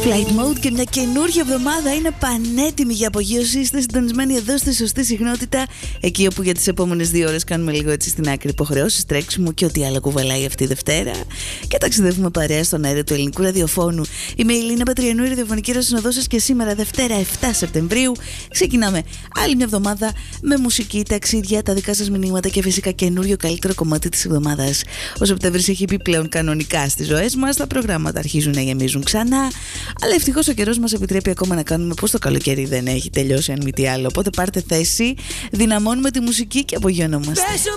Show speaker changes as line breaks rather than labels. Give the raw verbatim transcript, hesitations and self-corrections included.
Flight Mode και μια καινούργια εβδομάδα είναι πανέτοιμη για απογείωση. Είστε συντονισμένοι εδώ στη σωστή συχνότητα, εκεί όπου για τις επόμενες δύο ώρες κάνουμε λίγο έτσι στην άκρη υποχρεώσεις, τρέξιμο και ό,τι άλλο κουβαλάει αυτή η Δευτέρα. Και ταξιδεύουμε παρέα στον αέρα του ελληνικού ραδιοφώνου. Είμαι η Ελίνα Πατριανού, η ραδιοφωνική ρωσυνοδό σας, και σήμερα Δευτέρα εφτά Σεπτεμβρίου ξεκινάμε άλλη μια εβδομάδα με μουσική, ταξίδια, τα δικά σας μηνύματα και φυσικά καινούριο καλύτερο κομμάτι της εβδομάδας. Ο Σεπτέμβρης έχει μπει πλέον κανονικά στις ζωές μας, τα προγράμματα αρχίζουν να γεμίζουν ξανά. Αλλά ευτυχώς ο καιρός μας επιτρέπει ακόμα να κάνουμε πως το καλοκαίρι δεν έχει τελειώσει, αν μη τι άλλο. Οπότε πάρτε θέση, δυναμώνουμε τη μουσική και απογειωνόμαστε.